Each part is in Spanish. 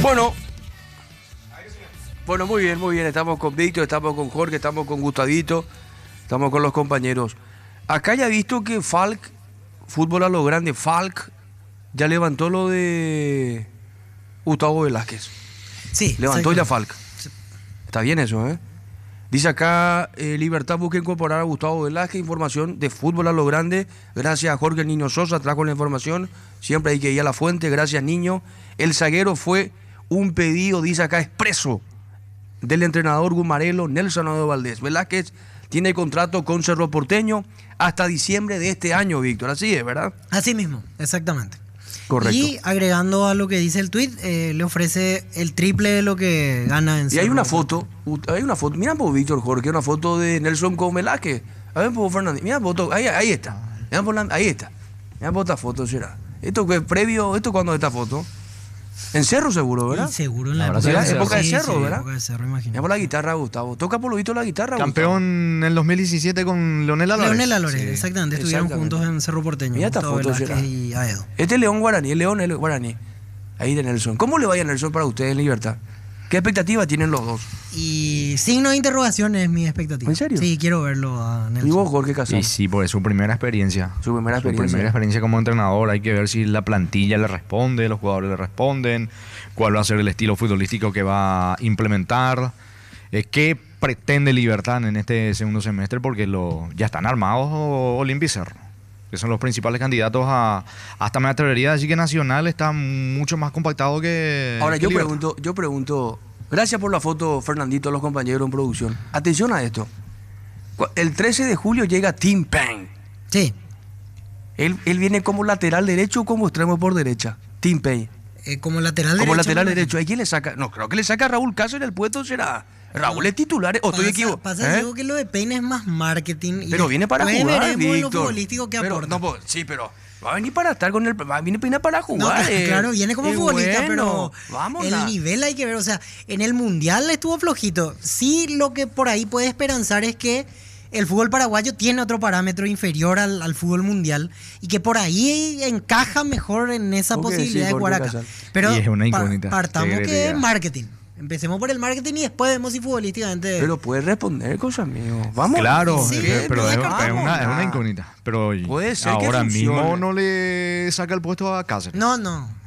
Bueno, muy bien, muy bien. Estamos con Víctor, estamos con Jorge, estamos con Gustavito, estamos con los compañeros. Acá ya he visto que Falk, fútbol a lo grande, Falk ya levantó lo de Gustavo Velázquez. Sí. Levantó exacto. ya Falk. Está bien eso, ¿eh? Dice acá, Libertad busca incorporar a Gustavo Velázquez, información de fútbol a lo grande. Gracias a Jorge el Niño Sosa, trajo la información. Siempre hay que ir a la fuente, gracias Niño. El zaguero fue un pedido, dice acá, expreso del entrenador Gumarelo, Nelson Adó Valdés. Velázquez tiene contrato con Cerro Porteño hasta diciembre de este año, Víctor. Así es, ¿verdad? Así mismo, exactamente. Correcto. Y agregando a lo que dice el tuit, le ofrece el triple de lo que gana en Y hay Cerro una Porteño. foto, mira por Víctor Jorge, una foto de Nelson con Velázquez. A ver por Fernández, mira foto, ahí está. Ahí está. Mira por esta foto, será. Esto que previo, esto cuando esta foto. En Cerro seguro, ¿verdad? Y seguro en la Ahora época, sí, de época de Sí, Cerro, sí, ¿verdad? época de Cerro, Mira imagino. por la guitarra, Gustavo. Toca por lo visto la guitarra, Campeón en el 2017 con Leonel Álvarez. Leonel Álvarez, Sí. exactamente. Estuvieron Exactamente. juntos en Cerro Porteño. Mira esta Gustavo foto, Velázquez será. y Aedo. Este es León Guaraní, el Guaraní. Ahí de Nelson. ¿Cómo le vaya a Nelson para ustedes en Libertad? ¿Qué expectativa tienen los dos? Y signo de interrogación es mi expectativa. ¿En serio? Sí, quiero verlo a Nelson. Y vos, Jorge Casal. Y sí, porque es su primera experiencia. Su primera experiencia. Su primera experiencia como entrenador. Hay que ver si la plantilla le responde, los jugadores le responden, cuál va a ser el estilo futbolístico que va a implementar, qué pretende Libertad en este segundo semestre, porque ya están armados Olimpia y Cerro, que son los principales candidatos hasta me atrevería a decir que Nacional está mucho más compactado que Ahora, que yo Libertad. pregunto, gracias por la foto, Fernandito, los compañeros en producción. Atención a esto. El 13 de julio llega Tim Payne. Sí, Él viene como lateral derecho o como extremo por derecha. Tim Payne. como lateral derecho. Como lateral me derecho. ¿A quién le saca? No, creo que le saca a Raúl Cáceres el puesto, será. Raúl es titular. ¿O estoy equivocado? Pasa Diego, que lo de Peine es más marketing. Y Pero viene para después jugar, veremos lo Víctor. futbolístico que Pero, aporta. no, pues, sí, pero va a venir para estar con el... Viene para No, jugar. claro, viene como Y futbolista, bueno, pero vámonos. el nivel hay que ver. O sea, en el Mundial estuvo flojito. Sí, lo que por ahí puede esperanzar es que el fútbol paraguayo tiene otro parámetro inferior al fútbol mundial y que por ahí encaja mejor en esa Ok, posibilidad sí, de jugar Jorge acá. Casal. Pero Y es una incógnita. partamos ¿Qué querés que que es diga? marketing. Empecemos por el marketing y después vemos si futbolísticamente... Pero puede responder cosas, amigo. Vamos. Claro, Sí, pero no es descartamos una nada. incógnita. Pero Puede ser que ahora funcione. mismo no le saca el puesto a Cáceres. No.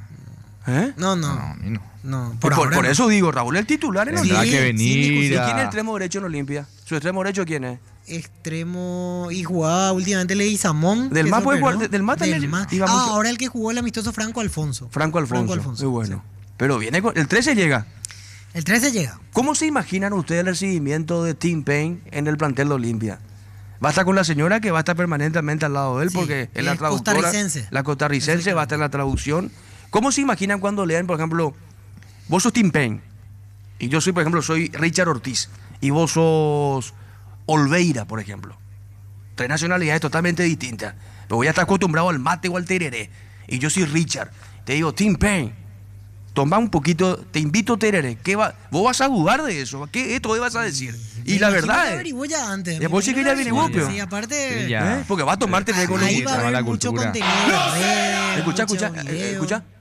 ¿Eh? No, a mí no. No, Por, ahora por no. eso digo, Raúl es el titular en Tendrá Olimpia. que sin venir ¿Y discusión. quién es el a... extremo derecho en Olimpia? ¿Su extremo derecho quién es? Extremo y jugaba últimamente Leguizamón. Del que MAS se puede operó. jugar, del MAS también MAS. iba mucho. Ahora el que jugó el amistoso Franco Alfonso. Franco Alfonso. Muy bueno. Pero viene con... El 13 llega. El 13 llega. ¿Cómo se imaginan ustedes el recibimiento de Tim Payne en el plantel de Olimpia? Va a estar con la señora que va a estar permanentemente al lado de él Sí, porque es la es traductora. costarricense. La costarricense va a estar en la traducción. ¿Cómo se imaginan cuando lean, por ejemplo, vos sos Tim Payne y yo soy, por ejemplo, soy Richard Ortiz y vos sos Olveira, por ejemplo? Tres nacionalidades totalmente distintas. Pero voy a estar acostumbrado al mate o al tereré. Y yo soy Richard. Te digo, Tim Payne, toma un poquito, te invito tereré. Vos vas a dudar de eso. ¿Qué esto vas a decir? Y Me la imagino verdad que es... averiguó ya antes. Ya, vos sí que ya averiguó, pero- Sí, aparte... Sí, ya. Porque va a tomar tereré con Ahí Sí, va a llama haber la mucho cultura. contenido de red, Escucha, mucho escucha, video. escucha.